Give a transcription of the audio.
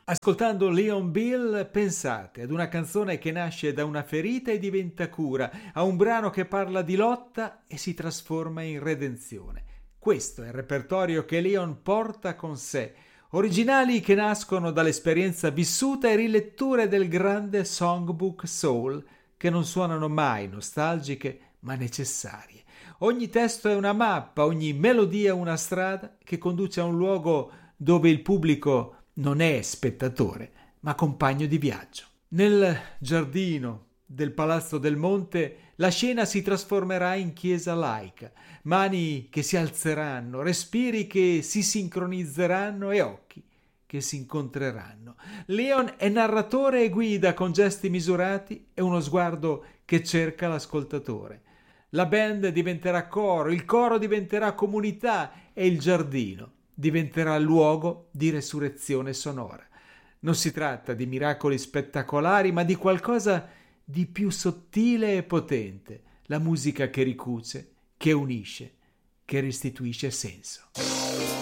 Ascoltando Leon Bill, pensate ad una canzone che nasce da una ferita e diventa cura, a un brano che parla di lotta e si trasforma in redenzione. Questo è il repertorio che Leon porta con sé, originali che nascono dall'esperienza vissuta e riletture del grande songbook soul, che non suonano mai nostalgiche ma necessarie. Ogni testo è una mappa, ogni melodia una strada che conduce a un luogo dove il pubblico non è spettatore, ma compagno di viaggio. Nel giardino del Palazzo del Monte la scena si trasformerà in chiesa laica, mani che si alzeranno, respiri che si sincronizzeranno e occhi che si incontreranno. Leon è narratore e guida con gesti misurati e uno sguardo che cerca l'ascoltatore. La band diventerà coro, il coro diventerà comunità e il giardino diventerà luogo di resurrezione sonora. Non si tratta di miracoli spettacolari, ma di qualcosa di più sottile e potente, la musica che ricuce, che unisce, che restituisce senso.